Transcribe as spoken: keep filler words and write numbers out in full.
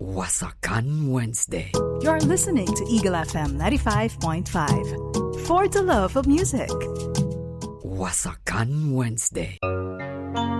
Wasakan Wednesday. You're listening to Eagle F M ninety-five point five. For the love of music. Wasakan Wednesday.